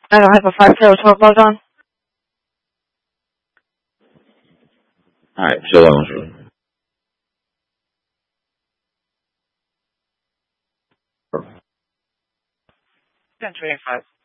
I don't have a 512 log on. Alright, so long. 1025.